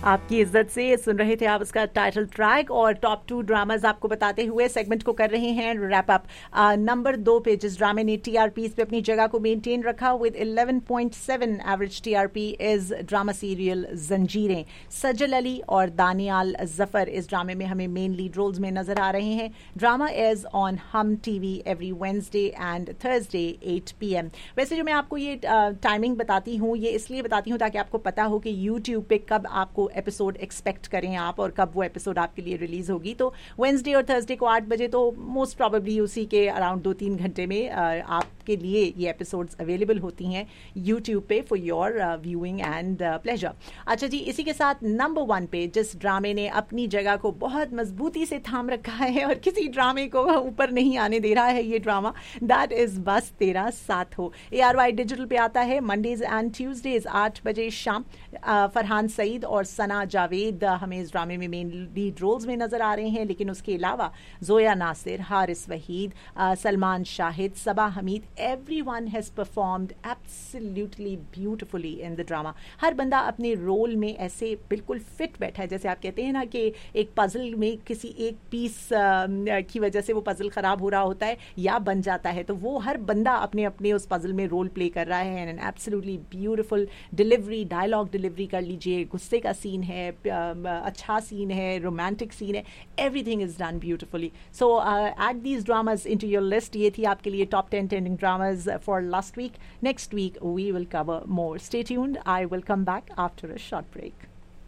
आपकी इज्जत से सुन रहे थे आप उसका टाइटल ट्रैक और टॉप 2 ड्रामाज आपको बताते हुए सेगमेंट को कर रहे हैं रैप अप। नंबर 2 पे जिस ड्रामे ने टीआरपीज पे अपनी जगह को मेंटेन रखा with 11.7 average TRP is drama serial जंजीरें। सजल अली और दानियाल जफर इस ड्रामे में हमें मेन लीड रोल्स में नजर आ रहे हैं। ड्रामा इज ऑन हम TV every Wednesday and Thursday 8 PM। वैसे जो मैं आपको ये टाइमिंग बताती हूँ ये इसलिए बताती हूँ ताकि आपको पता हो कि यूट्यूब पे कब आपको एपिसोड एक्सपेक्ट करें आप और कब वो एपिसोड आपके लिए रिलीज होगी। तो वेडनेसडे और थर्सडे को 8 बजे, तो मोस्ट प्रॉबेबली उसी के अराउंड 2-3 घंटे में आपके लिए ये एपिसोड्स अवेलेबल होती हैं यूट्यूब पे for your viewing and pleasure. अच्छा जी, इसी के साथ नंबर 1 पे जिस ड्रामे ने अपनी जगह को बहुत मजबूती से थाम रखा है और किसी ड्रामे को ऊपर नहीं आने दे रहा है ये ड्रामा, दैट इज बस तेरा साथ हो। ARY डिजिटल पे आता है मंडेज एंड ट्यूसडेज 8 बजे शाम। फरहान सईद और सना जावेद हमें इस ड्रामे में मेन लीड रोल्स में नजर आ रहे हैं, लेकिन उसके अलावा जोया नासिर, हारिस वहीद, सलमान शाहिद, सबा Hamid, everyone has performed absolutely beautifully in the drama. हर बंदा अपने रोल में ऐसे बिल्कुल फिट बैठा है, जैसे आप कहते हैं ना कि एक पजल में किसी एक पीस की वजह से वो पजल खराब हो रहा होता है या बन जाता है, तो वो हर बंदा अपने अपने उस पजल में रोल प्ले कर रहा है। And absolutely beautiful delivery, dialogue delivery कर लीजिए, गुस्से का सीन है, अच्छा सीन है, रोमांटिक सीन है, everything is done beautifully. So add these dramas into your list. ये थी आपके लिए top 10 trending dramas for last week. Next week we will cover more. Stay tuned. I will come back after a short break.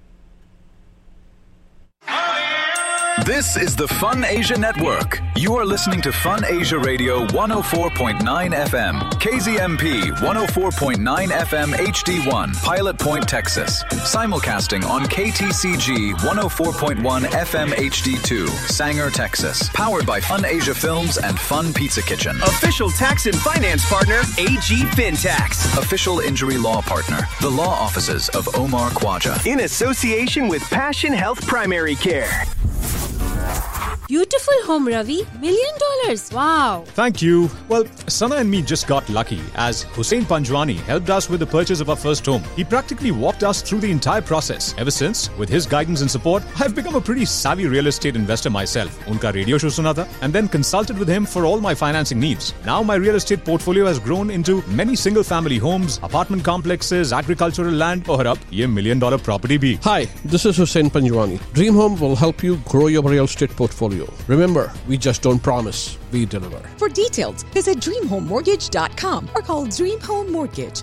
This is the Fun Asia Network. You are listening to Fun Asia Radio 104.9 FM, KZMP 104.9 FM HD1, Pilot Point, Texas. Simulcasting on KTCG 104.1 FM HD2, Sanger, Texas. Powered by Fun Asia Films and Fun Pizza Kitchen. Official tax and finance partner, AG FinTax. Official injury law partner, the law offices of Omar Khwaja. In association with Passion Health Primary Care. Beautiful home, Ravi. $1 million. Wow. Thank you. Well, Sana and me just got lucky as Hussein Panjwani helped us with the purchase of our first home. He practically walked us through the entire process. Ever since, with his guidance and support, I've become a pretty savvy real estate investor myself. Unka radio show suna tha and then consulted with him for all my financing needs. Now my real estate portfolio has grown into many single family homes, apartment complexes, agricultural land, aur ab ye $1 million property bhi. Hi, this is Hussein Panjwani. Dream Home will help you grow your real estate portfolio. Remember, we just don't promise, we deliver. For details, visit DreamHomeMortgage.com or call Dream Home Mortgage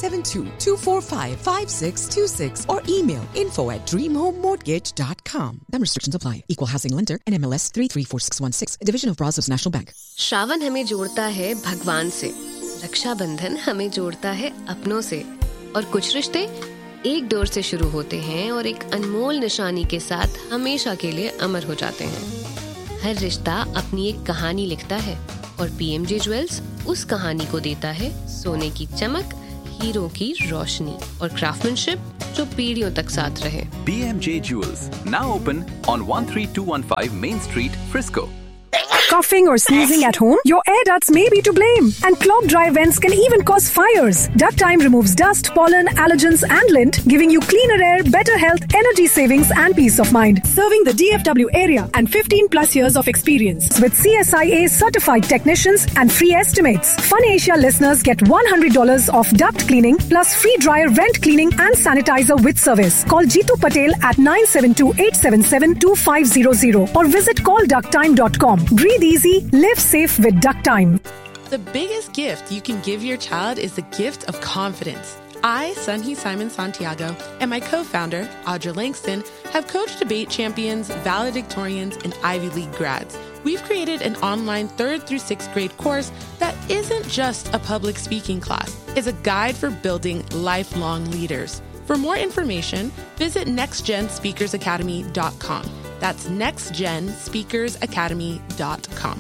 972-245-5626 or email info@DreamHomeMortgage.com. Then restrictions apply. Equal housing lender and MLS 334616, a division of Brazos National Bank. Shravan हमें जोड़ता है भगवान से, रक्षाबंधन हमें जोड़ता है अपनों से, और कुछ रिश्ते एक डोर से शुरू होते हैं और एक अनमोल निशानी के साथ हमेशा के लिए अमर हो जाते हैं। हर रिश्ता अपनी एक कहानी लिखता है और PMJ ज्वेल्स उस कहानी को देता है सोने की चमक, हीरो की रोशनी और क्राफ्टमैनशिप जो पीढ़ियों तक साथ रहे। PMJ Jewels, now open on 13215 Main Street, Frisco. Coughing or sneezing at home? Your air ducts may be to blame, and clogged dry vents can even cause fires. Duct Time removes dust, pollen, allergens, and lint, giving you cleaner air, better health, energy savings, and peace of mind. Serving the DFW area and 15 plus years of experience with CSIA certified technicians and free estimates. Fun Asia listeners get $100 off duct cleaning plus free dryer vent cleaning and sanitizer with service. Call Jeetu Patel at 972-877-2500 or visit callducttime.com. Breathe easy, live safe with Duct Time. The biggest gift you can give your child is the gift of confidence. I, Sunhee Simon Santiago, and my co-founder, Audra Langston, have coached debate champions, valedictorians, and Ivy League grads. We've created an online 3rd through 6th grade course that isn't just a public speaking class. It's a guide for building lifelong leaders. For more information, visit nextgenspeakersacademy.com. That's nextgenspeakersacademy.com.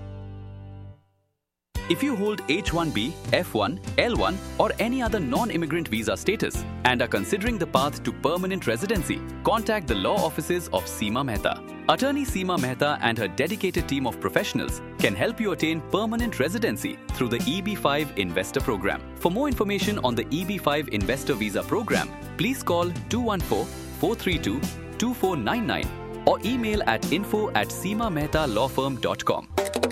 If you hold H-1B, F-1, L-1 or any other non-immigrant visa status and are considering the path to permanent residency, contact the law offices of Seema Mehta. Attorney Seema Mehta and her dedicated team of professionals can help you attain permanent residency through the EB-5 Investor Program. For more information on the EB-5 Investor Visa Program, please call 432-2499 or email at info@seemamehtalaw.com.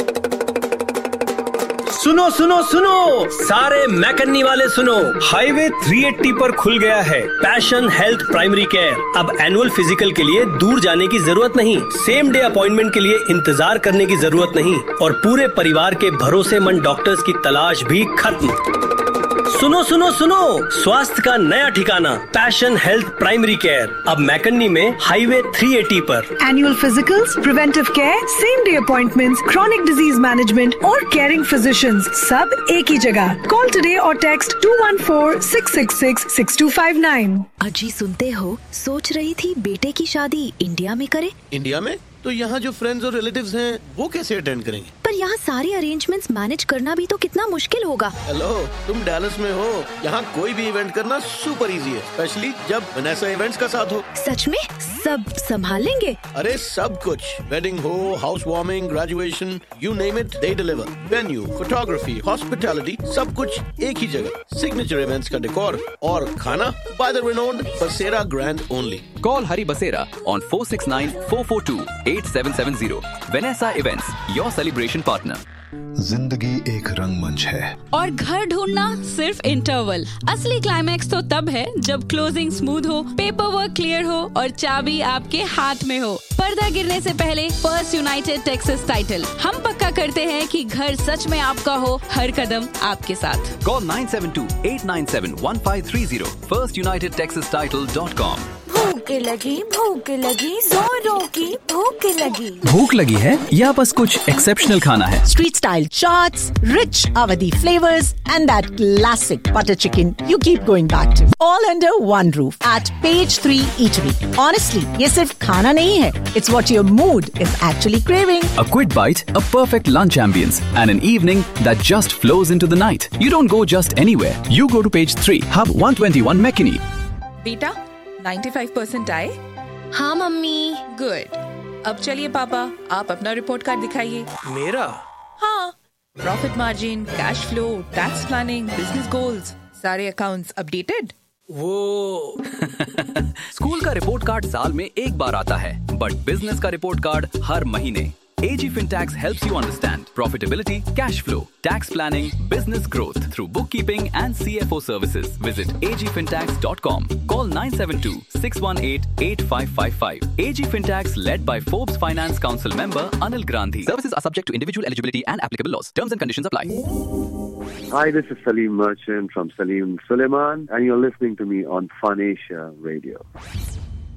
सुनो सुनो सुनो, सारे मैकन्नी वाले सुनो, highway 380 पर खुल गया है पैशन हेल्थ प्राइमरी केयर। अब एनुअल फिजिकल के लिए दूर जाने की जरूरत नहीं, सेम डे अपॉइंटमेंट के लिए इंतजार करने की जरूरत नहीं और पूरे परिवार के भरोसेमंद डॉक्टर्स की तलाश भी खत्म। सुनो सुनो सुनो, स्वास्थ्य का नया ठिकाना पैशन हेल्थ प्राइमरी केयर, अब मैकन्नी में हाईवे 380 पर। Annual physicals, preventive care, same day appointments, chronic disease management और केयरिंग फिजिशियंस, सब एक ही जगह। कॉल टुडे और टेक्स्ट 214-666-6259। अजी सुनते हो, सोच रही थी बेटे की शादी इंडिया में करे। इंडिया में? तो यहाँ जो फ्रेंड्स और रिलेटिव्स हैं वो कैसे अटेंड करेंगे? पर यहाँ सारे अरेंजमेंट्स मैनेज करना भी तो कितना मुश्किल होगा। हेलो, तुम डैलस में हो, यहाँ कोई भी इवेंट करना सुपर इजी है, स्पेशली जब वनेसा इवेंट्स का साथ हो। सच में सब संभाल लेंगे? अरे सब कुछ, वेडिंग हो, house warming, graduation, you name it, they deliver. Venue, photography, hospitality, सब कुछ एक ही जगह। सिग्नेचर इवेंट्स का डेकोर और खाना बाय द रिनोन्ड बसेरा grand only. Call Hari Basera on 469-442-8770. Vanessa Events, your celebration partner. जिंदगी एक रंगमंच है और घर ढूंढना सिर्फ इंटरवल। असली क्लाइमैक्स तो तब है जब क्लोजिंग स्मूथ हो, पेपर वर्क क्लियर हो और चाबी आपके हाथ में हो। पर्दा गिरने से पहले फर्स्ट यूनाइटेड टेक्सास टाइटल। हम पक्का करते हैं कि घर सच में आपका हो, हर कदम आपके साथ। Call 972-897-1530. FirstUnitedTexasTitle.com. भूख लगी जोरों की भूख लगी। भूख लगी है या बस कुछ एक्सेप्शनल खाना है? Street style chaats, rich Awadhi flavors, and that classic butter chicken you keep going back to. All under one roof at Page 3 Eatery. Honestly, ये सिर्फ खाना नहीं है. It's what your mood is actually craving. A quick bite, a perfect lunch ambience, and an evening that just flows into the night. You don't go just anywhere. You go to Page 3, Hub 121 McKinney. बेटा 95% आए? हाँ mummy. Good. अब चलिए पापा, आप अपना report card दिखाइए। मेरा? हाँ, profit margin, cash flow, tax planning, business goals, सारे अकाउंट्स अपडेटेड। वो स्कूल का रिपोर्ट कार्ड साल में एक बार आता है, बट बिजनेस का रिपोर्ट कार्ड हर महीने। AG Fintax helps you understand profitability, cash flow, tax planning, business growth through bookkeeping and CFO services. Visit agfintax.com. Call 972-618-8555. AG Fintax, led by Forbes Finance Council member Anil Grandhi. Services are subject to individual eligibility and applicable laws. Terms and conditions apply. Hi, this is Salim Merchant from Salim Suleiman, and you're listening to me on Fun Asia Radio.